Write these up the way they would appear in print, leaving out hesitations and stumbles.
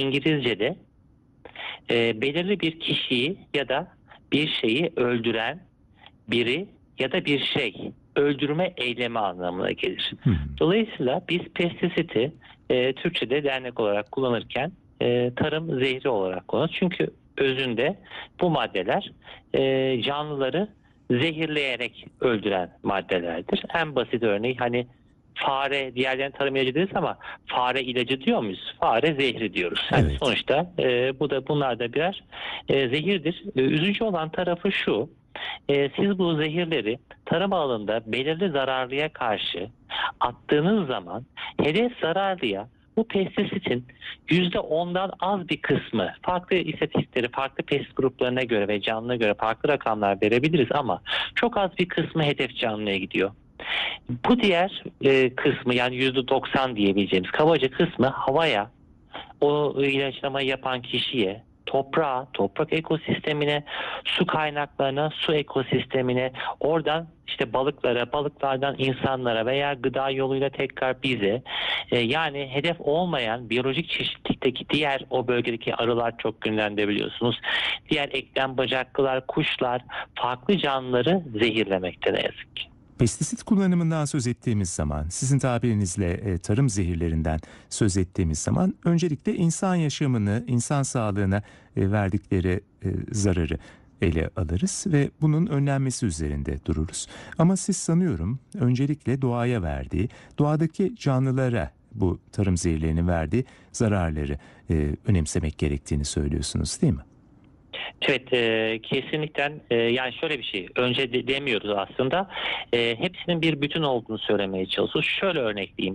İngilizce'de belirli bir kişiyi ya da bir şeyi öldüren biri ya da bir şey öldürme eylemi anlamına gelir. Dolayısıyla biz pestisiti Türkçe'de dernek olarak kullanırken tarım zehri olarak kullanıyoruz. Çünkü özünde bu maddeler canlıları zehirleyerek öldüren maddelerdir. En basit örneği hani fare, diğerlerine tarım ilacı deriz ama fare ilacı diyor muyuz? Fare zehri diyoruz. Yani Evet. sonuçta bunlar da birer zehirdir. Üzücü olan tarafı şu. Siz bu zehirleri tarım alanında belirli zararlıya karşı attığınız zaman hedef zararlıya bu pestisitin %10'dan az bir kısmı, farklı istatistikleri, farklı pest gruplarına göre ve canlıya göre farklı rakamlar verebiliriz ama çok az bir kısmı hedef canlıya gidiyor. Bu diğer kısmı, yani %90 diyebileceğimiz kabaca kısmı havaya, o ilaçlamayı yapan kişiye, toprağa, toprak ekosistemine, su kaynaklarına, su ekosistemine, oradan işte balıklara, balıklardan insanlara veya gıda yoluyla tekrar bize, yani hedef olmayan biyolojik çeşitlilikteki diğer o bölgedeki arılar çok gündemde biliyorsunuz. Diğer eklem bacaklılar, kuşlar, farklı canlıları zehirlemekte ne yazık ki. Pestisit kullanımından söz ettiğimiz zaman, sizin tabirinizle tarım zehirlerinden söz ettiğimiz zaman öncelikle insan yaşamını, insan sağlığına verdikleri zararı ele alırız ve bunun önlenmesi üzerinde dururuz. Ama siz sanıyorum öncelikle doğaya verdiği, doğadaki canlılara bu tarım zehirlerinin verdiği zararları önemsemek gerektiğini söylüyorsunuz, değil mi? Evet, kesinlikle, yani şöyle bir şey önce demiyoruz aslında, hepsinin bir bütün olduğunu söylemeye çalışıyoruz. Şöyle örnekleyeyim,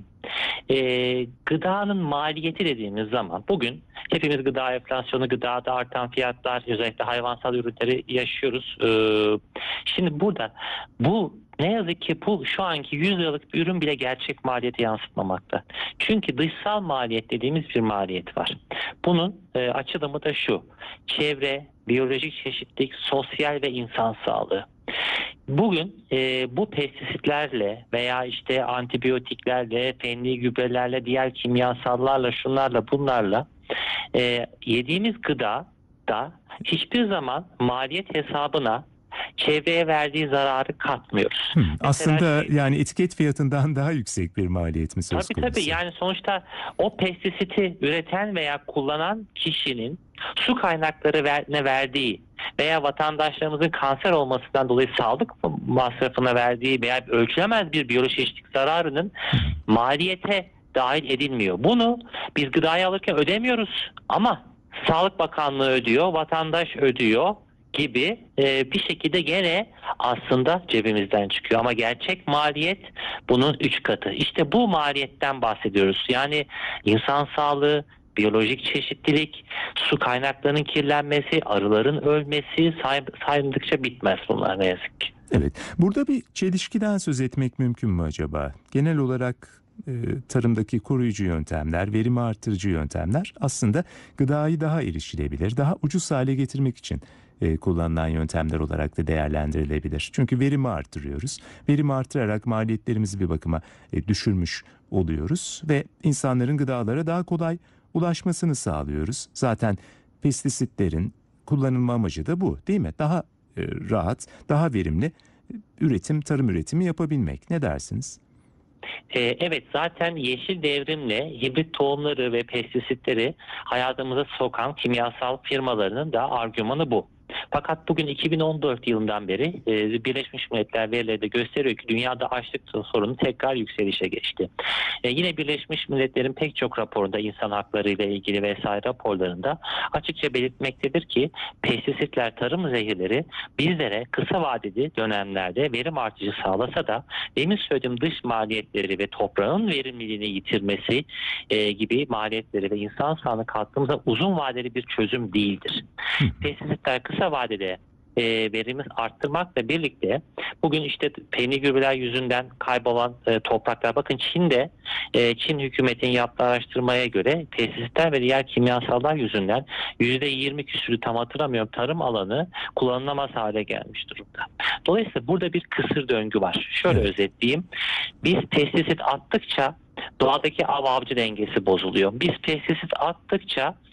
gıdanın maliyeti dediğimiz zaman bugün hepimiz gıda enflasyonu, gıdada artan fiyatlar, özellikle hayvansal ürünleri yaşıyoruz. Şimdi burada bu ne yazık ki bu şu anki 100 liralık bir ürün bile gerçek maliyeti yansıtmamakta. Çünkü dışsal maliyet dediğimiz bir maliyet var. Bunun açılımı da şu: çevre, biyolojik çeşitlilik, sosyal ve insan sağlığı. Bugün bu pestisitlerle veya işte antibiyotiklerle, fenli gübrelerle, diğer kimyasallarla, şunlarla, bunlarla yediğimiz gıda da hiçbir zaman maliyet hesabına çevreye verdiği zararı katmıyoruz. Aslında yani etiket fiyatından daha yüksek bir maliyet mi söz konusu? Tabii, yani sonuçta o pestisiti üreten veya kullanan kişinin su kaynaklarına verdiği veya vatandaşlarımızın kanser olmasından dolayı sağlık masrafına verdiği veya ölçülemez bir biyolojik zararının maliyete dahil edilmiyor. Bunu biz gıdayı alırken ödemiyoruz ama Sağlık Bakanlığı ödüyor, vatandaş ödüyor gibi bir şekilde gene aslında cebimizden çıkıyor. Ama gerçek maliyet bunun 3 katı. İşte bu maliyetten bahsediyoruz. Yani insan sağlığı, biyolojik çeşitlilik, su kaynaklarının kirlenmesi, arıların ölmesi, saydıkça bitmez bunlar ne yazık ki. Evet. Burada bir çelişkiden söz etmek mümkün mü acaba? Genel olarak tarımdaki koruyucu yöntemler, verimi artırıcı yöntemler aslında gıdayı daha erişilebilir, daha ucuz hale getirmek için kullanılan yöntemler olarak da değerlendirilebilir. Çünkü verimi artırıyoruz. Verimi artırarak maliyetlerimizi bir bakıma düşürmüş oluyoruz ve insanların gıdalara daha kolay ulaşmasını sağlıyoruz. Zaten pestisitlerin kullanılma amacı da bu, değil mi? Daha rahat, daha verimli tarım üretimi yapabilmek. Ne dersiniz? Evet, zaten yeşil devrimle hibrit tohumları ve pestisitleri hayatımıza sokan kimyasal firmalarının da argümanı bu. Fakat bugün 2014 yılından beri Birleşmiş Milletler verileri de gösteriyor ki dünyada açlık sorunu tekrar yükselişe geçti. Yine Birleşmiş Milletler'in pek çok raporunda, insan hakları ile ilgili vesaire raporlarında açıkça belirtmektedir ki pestisitler, tarım zehirleri bizlere kısa vadeli dönemlerde verim artışı sağlasa da demin söylediğim dış maliyetleri ve toprağın verimliliğini yitirmesi gibi maliyetleri ve insan sağlığına katkımıza uzun vadeli bir çözüm değildir. Pestisitler kısa vadede verimi arttırmakla birlikte bugün işte fenli gübreler yüzünden kaybolan topraklar, bakın Çin'de Çin hükümetin yaptığı araştırmaya göre pestisitler ve diğer kimyasallar yüzünden %20 küsürü, tam hatırlamıyorum, tarım alanı kullanılamaz hale gelmiş durumda. Dolayısıyla burada bir kısır döngü var. Şöyle özetleyeyim. Biz pestisit attıkça doğadaki av avcı dengesi bozuluyor. Biz pestisit attıkça